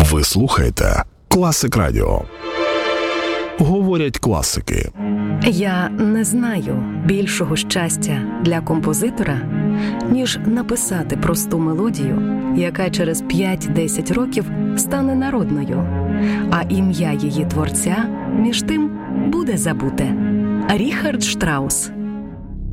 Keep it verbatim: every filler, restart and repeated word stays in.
Ви слухаєте Класик Радіо. Говорять класики. Я не знаю більшого щастя для композитора, ніж написати просту мелодію, яка через п'ять-десять років стане народною, а ім'я її творця між тим буде забуте. Ріхард Штраус.